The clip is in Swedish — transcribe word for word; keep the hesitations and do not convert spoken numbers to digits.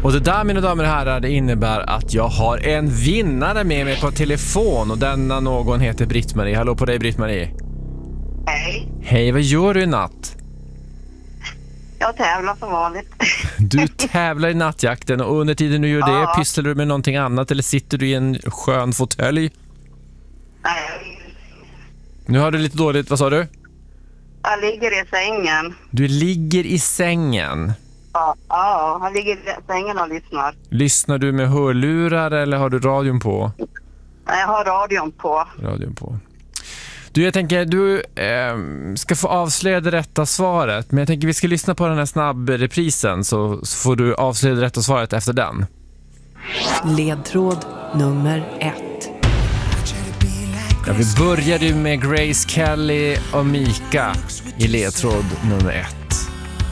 Och det där, mina damer och herrar, det innebär att jag har en vinnare med mig på telefon. Och denna någon heter Britt-Marie. Hallå på dig, Britt-Marie. Hej. Hej, vad gör du i natt? Jag tävlar som vanligt. Du tävlar i nattjakten och under tiden du gör det, Ja. pysslar du med någonting annat eller sitter du i en skön fåtölj? Nej, Nu har du lite dåligt, vad sa du? jag ligger i sängen. Du ligger i sängen. Ja, ja, han ligger i sängen och lyssnar. Lyssnar du med hörlurar eller har du radion på? Nej, jag har radion på. Radion på. Du, jag tänker, du eh, ska få avslöja det rätta svaret. Men jag tänker vi ska lyssna på den här snabbreprisen så, så får du avslöja det rätta svaret efter den. Ledtråd nummer ett. Ja, vi började ju med Grace Kelly och Mika i ledtråd nummer ett.